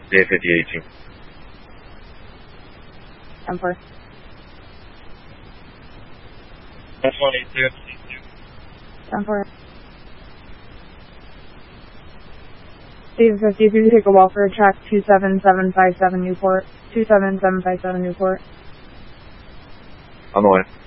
J5018. 10-4. That's 182. 10-4. Steve 50, if you take a wall for track 27757 Newport. 27757 Newport. On the way.